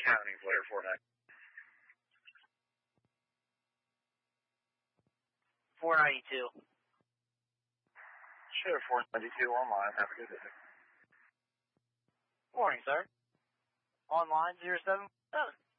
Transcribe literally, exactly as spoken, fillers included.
County, Blair four ninety. four ninety-two. Sure, four ninety-two online. Have a good day. Morning, sir. Online zero seven seven.